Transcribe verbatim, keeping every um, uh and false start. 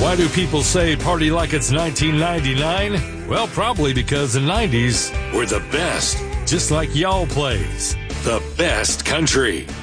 Why do people say party like it's nineteen ninety-nine? Well, probably because the nineties were the best, just like y'all plays the best country.